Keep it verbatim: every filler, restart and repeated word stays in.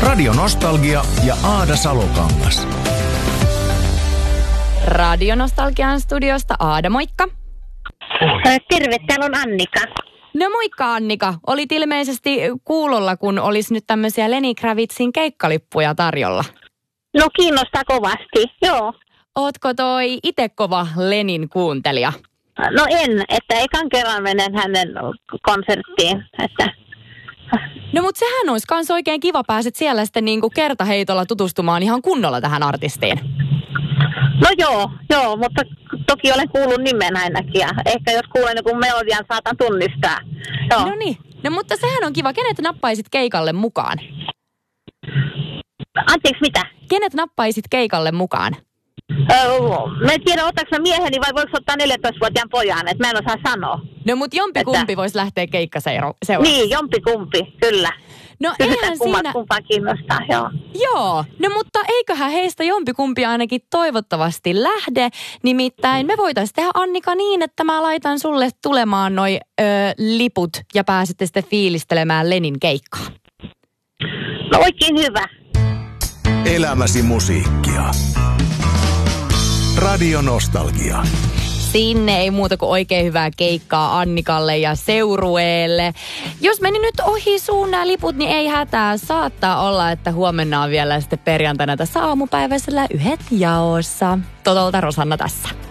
Radio Nostalgia ja Aada Salokangas. Radio Nostalgian studiosta Aada, moikka. Terve, täällä on Annika. No moikka Annika. Olit ilmeisesti kuulolla, kun olisi nyt tämmöisiä Lenny Kravitzin keikkalippuja tarjolla. No kiinnostaa kovasti, joo. Ootko toi ite kova Lenin kuuntelija? No en, että ekan kerran menen hänen konserttiin, että... No mut sehän olisi kans oikein kiva, pääset siellä sitten niinku kertaheitolla tutustumaan ihan kunnolla tähän artistiin. No joo, joo, mutta toki olen kuullut nimen ainakin ja ehkä jos kuulen joku melodian saatan tunnistaa. Joo. No niin, no mutta sehän on kiva. Kenet nappaisit keikalle mukaan? Anteeksi, mitä? Kenet nappaisit keikalle mukaan? Öö, mä en tiedä, ottaako mä mieheni vai voiko ottaa neljätoistavuotiaan pojan, että mä en osaa sanoa. No mut jompikumpi että... voisi lähteä keikkaseuraan. Niin, jompikumpi, kyllä. No kyllä eihän kummat siinä... kumpaa kiinnostaa, joo. Joo, no mutta eiköhän heistä jompikumpi ainakin toivottavasti lähde. Nimittäin me voitaisiin tehdä Annika niin, että mä laitan sulle tulemaan noi ö, liput ja pääsette sitten fiilistelemään Lenin keikkaa. No oikein hyvä. Elämäsi musiikkia. Radio Nostalgia. Sinne ei muuta kuin oikein hyvää keikkaa Annikalle ja seurueelle. Jos meni nyt ohi suun nämä liput, niin ei hätää. Saattaa olla, että huomenna on vielä sitten perjantaina tässä aamupäiväisellä yhdet jaossa. Totolta Rosanna tässä.